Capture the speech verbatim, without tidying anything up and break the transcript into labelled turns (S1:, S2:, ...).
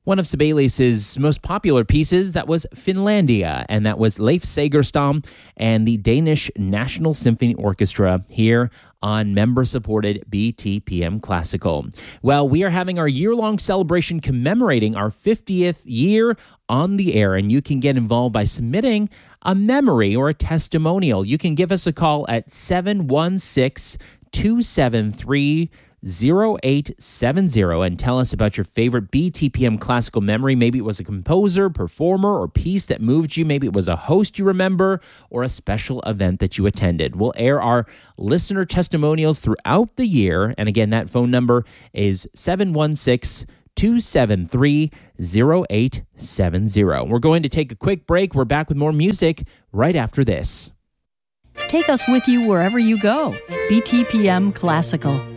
S1: One of Sibelius's most popular pieces, that was Finlandia, and that was Leif Segerstam and the Danish National Symphony Orchestra here on member-supported B T P M Classical. Well, we are having our year-long celebration commemorating our fiftieth year on the air, and you can get involved by submitting a memory or a testimonial. You can give us a call at seven one six, two seven three, zero eight seven zero and tell us about your favorite B T P M classical memory. Maybe it was a composer, performer, or piece that moved you. Maybe it was a host you remember or a special event that you attended. We'll air our listener testimonials throughout the year. And again, that phone number is seven one six, two seven three, zero eight seven zero. We're going to take a quick break. We're back with more music right after this.
S2: Take us with you wherever you go. B T P M Classical.